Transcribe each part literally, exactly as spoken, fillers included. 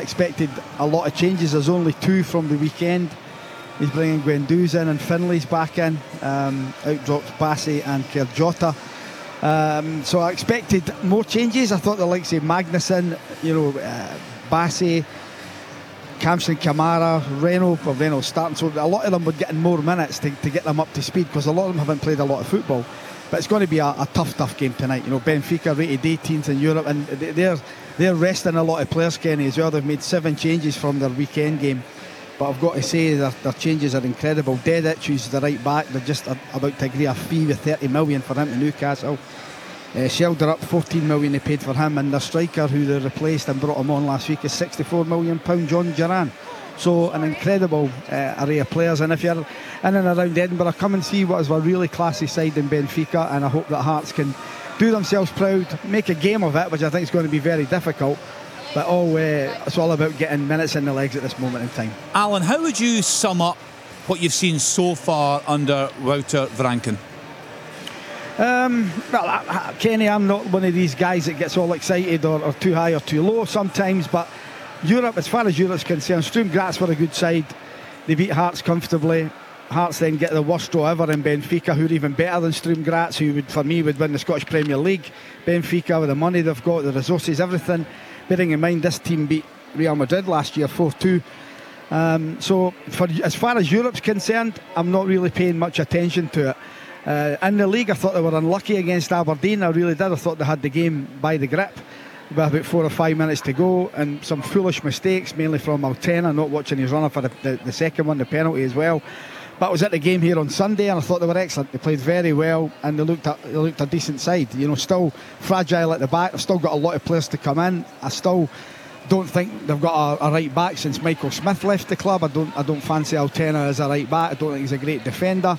expected a lot of changes. There's only two from the weekend. He's bringing Guendouzi in and Finley's back in. Um, out drops Bassey and Kerjota. Um, so I expected more changes. I thought the likes of Magnussen, you know, uh, Bassey, Kamson Kamara, Renault, well, Renault's starting, so a lot of them were getting more minutes to, to get them up to speed, because a lot of them haven't played a lot of football. But it's going to be a, a tough, tough game tonight. You know, Benfica rated eighteenth in Europe, and they're they're resting a lot of players, Kenny, as well. They've made seven changes from their weekend game, but I've got to say their, their changes are incredible. Dedic, who's the right back, they're just about to agree a fee with thirty million for him to Newcastle. Uh, Shelder up fourteen million they paid for him, and their striker who they replaced and brought him on last week is sixty-four million pounds, John Duran. So an incredible uh, array of players, and if you're in and around Edinburgh, come and see what is a really classy side in Benfica, and I hope that Hearts can do themselves proud, make a game of it, which I think is going to be very difficult, but all, uh, it's all about getting minutes in the legs at this moment in time. Alan, how would you sum up what you've seen so far under Wouter Vranken? Um, well, I, I, Kenny, I'm not one of these guys that gets all excited or, or too high or too low sometimes, but Europe, as far as Europe's concerned, Sturm Graz were a good side. They beat Hearts comfortably. Hearts then get the worst draw ever in Benfica, who are even better than Sturm Graz, who would, for me, would win the Scottish Premier League. Benfica, with the money they've got, the resources, everything. Bearing in mind this team beat Real Madrid last year four two. Um, so for, as far as Europe's concerned, I'm not really paying much attention to it. Uh, in the league, I thought they were unlucky against Aberdeen. I really did. I thought they had the game by the grip with about four or five minutes to go, and some foolish mistakes, mainly from Altena, not watching his runner for the, the, the second one, the penalty as well. But I was at the game here on Sunday, and I thought they were excellent. They played very well, and they looked at, they looked a decent side. You know, still fragile at the back. They've still got a lot of players to come in. I still don't think they've got a, a right back since Michael Smith left the club. I don't I don't fancy Altena as a right back. I don't think he's a great defender.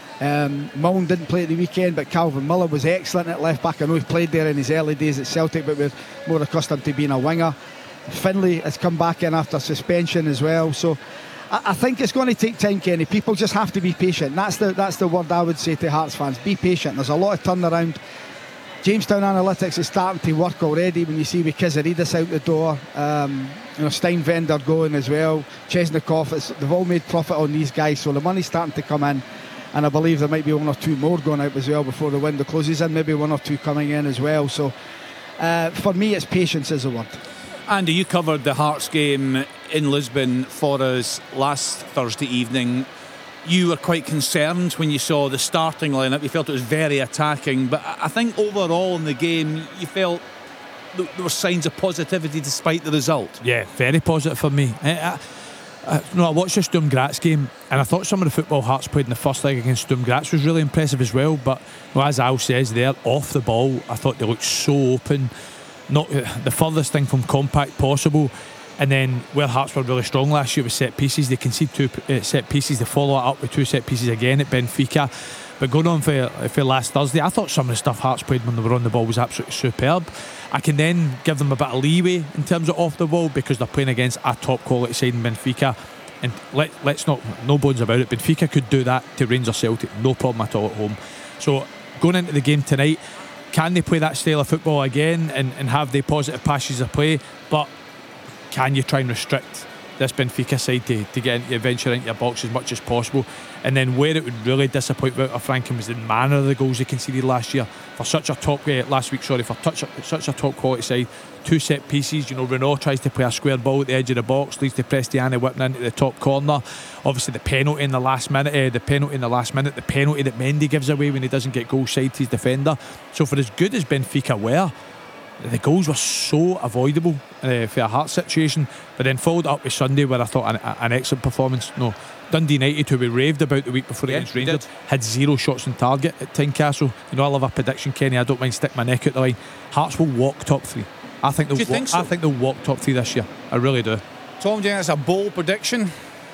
Um, Milne didn't play at the weekend, but Calvin Miller was excellent at left back. I know he played there in his early days at Celtic, but we're more accustomed to being a winger. Finley has come back in after suspension as well, so I, I think it's going to take time, Kenny. People just have to be patient. That's the that's the word I would say to Hearts fans. Be patient. There's a lot of turnaround. Jamestown Analytics is starting to work already. When you see with Kizaridis out the door, um, you know, Steinvender going as well, Chesnikov, it's, they've all made profit on these guys, so the money's starting to come in. And I believe there might be one or two more going out as well before the window closes, and maybe one or two coming in as well. So uh, for me, it's patience is the word. Andy, you covered the Hearts game in Lisbon for us last Thursday evening. You were quite concerned when you saw the starting lineup. You felt it was very attacking, but I think overall in the game you felt there were signs of positivity despite the result. Yeah, very positive for me. I, I, Uh, no, I watched the Sturm Graz game, and I thought some of the football Hearts played in the first leg against Sturm Graz was really impressive as well. But well, as Al says there, off the ball, I thought they looked so open, not uh, the furthest thing from compact possible. And then where Hearts were really strong last year with set pieces, they concede two uh, set pieces, they follow it up with two set pieces again at Benfica. But going on for, for last Thursday, I thought some of the stuff Hearts played when they were on the ball was absolutely superb. I can then give them a bit of leeway in terms of off the ball because they're playing against a top quality side in Benfica. And let, let's not, no bones about it, Benfica could do that to Rangers Celtic, no problem at all at home. So going into the game tonight, can they play that style of football again and, and have the positive passages of play? But can you try and restrict this Benfica side to, to get into, venture into your box as much as possible? And then where it would really disappoint Wouter Franken was the manner of the goals they conceded last year for such a top uh, last week sorry for touch, such a top quality side. Two set pieces, you know, Renault tries to play a square ball at the edge of the box, leads to Prestiani whipping into the top corner. Obviously the penalty in the last minute uh, the penalty in the last minute the penalty that Mendy gives away when he doesn't get goal side to his defender. So for as good as Benfica were, the goals were so avoidable uh, for a Hearts situation. But then followed up with Sunday where I thought an, an excellent performance. No, Dundee United, who we raved about the week before yeah, against Rangers, had zero shots on target at Tynecastle. You know, I love a prediction, Kenny. I don't mind stick my neck out the line. Hearts will walk top three. I think they'll do you walk, think so? I think they'll walk top three this year. I really do. Tom, do you think that's a bold prediction?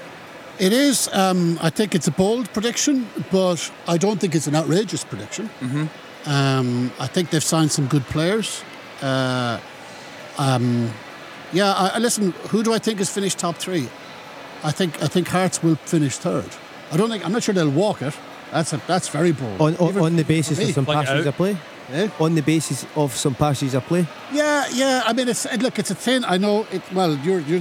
It is. Um, I think it's a bold prediction, but I don't think it's an outrageous prediction. Mm-hmm. Um, I think they've signed some good players. Uh, um, yeah, I, I listen. Who do I think has finished top three? I think I think Hearts will finish third. I don't think. I'm not sure they'll walk it. That's a, that's very bold. On, on, on the basis of some Like passages of play. Eh? On the basis of some passages of play. Yeah, yeah. I mean, it's look, it's a thin. I know it. Well, you're you're